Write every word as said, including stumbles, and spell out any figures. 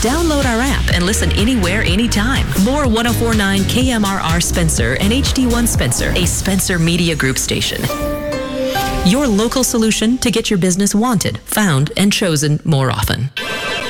Download our app and listen anywhere, anytime. More one oh four point nine K M R R Spencer and H D one Spencer, a Spencer Media Group station. Your local solution to get your business wanted, found, and chosen more often.